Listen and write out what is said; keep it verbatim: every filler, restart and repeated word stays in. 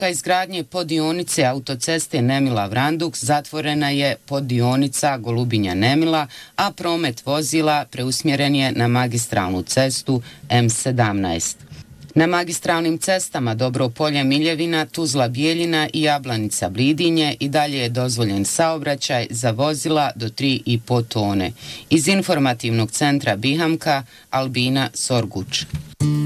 izgradnje poddionice autoceste Nemila-Vranduk zatvorena je poddionica Golubinja-Nemila, a promet vozila preusmjeren je na magistralnu cestu M sedamnaest. Na magistralnim cestama Dobropolje-Miljevina, Tuzla-Bijeljina i Jablanica-Blidinje i dalje je dozvoljen saobraćaj za vozila do tri i po tone. Iz informativnog centra Bihamka, Albina Sorguč.